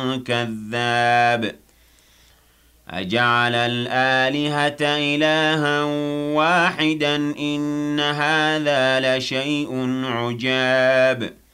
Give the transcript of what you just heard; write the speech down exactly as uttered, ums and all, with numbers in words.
كذاب أجعل الآلهة إلها واحدا إن هذا لشيء عجاب